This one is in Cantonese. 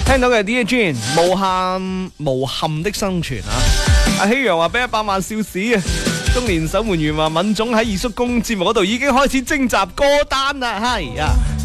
聽到嘅 Dear Jane 無憾的生存啊！阿希陽話俾100萬笑死啊！中年守門員話敏總喺二叔公節目嗰度已經開始徵集歌單啦，係啊！